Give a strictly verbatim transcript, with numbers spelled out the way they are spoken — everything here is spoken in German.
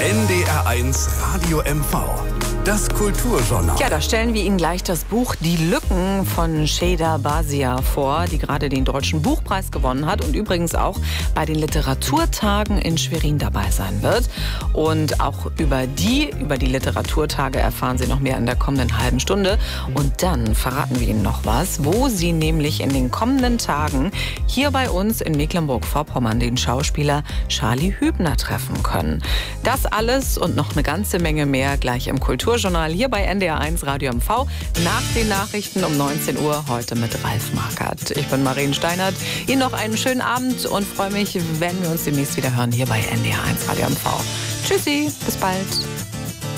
N D R eins Radio M V. Das Kulturjournal. Ja, da stellen wir Ihnen gleich das Buch Die Lücken von Şeyda Bazia vor, die gerade den Deutschen Buchpreis gewonnen hat und übrigens auch bei den Literaturtagen in Schwerin dabei sein wird. Und auch über die, über die Literaturtage erfahren Sie noch mehr in der kommenden halben Stunde. Und dann verraten wir Ihnen noch was, wo Sie nämlich in den kommenden Tagen hier bei uns in Mecklenburg-Vorpommern den Schauspieler Charlie Hübner treffen können. Das alles und noch eine ganze Menge mehr gleich im Kulturjournal hier bei N D R eins Radio M V nach den Nachrichten um neunzehn Uhr, heute mit Ralf Markert. Ich bin Marien Steinert. Ihnen noch einen schönen Abend und freue mich, wenn wir uns demnächst wieder hören hier bei N D R eins Radio M V. Tschüssi, bis bald.